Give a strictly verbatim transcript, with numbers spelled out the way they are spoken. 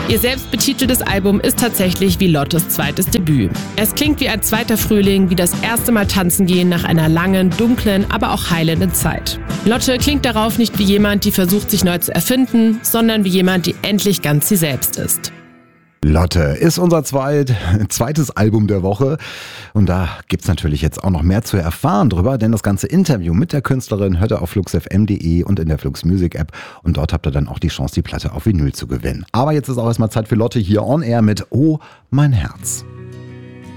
Ihr selbstbetiteltes Album ist tatsächlich wie Lottes zweites Debüt. Es klingt wie ein zweiter Frühling, wie das erste Mal tanzen gehen nach einer langen, dunklen, aber auch heilenden Zeit. Lotte klingt darauf nicht wie jemand, die versucht, sich neu zu erfinden, sondern wie jemand, die endlich ganz sie selbst ist. Lotte ist unser zweit, zweites Album der Woche und da gibt's natürlich jetzt auch noch mehr zu erfahren drüber, denn das ganze Interview mit der Künstlerin hört ihr auf flux f m punkt d e und in der Flux Music App und dort habt ihr dann auch die Chance, die Platte auf Vinyl zu gewinnen. Aber jetzt ist auch erstmal Zeit für Lotte hier on air mit Oh, mein Herz.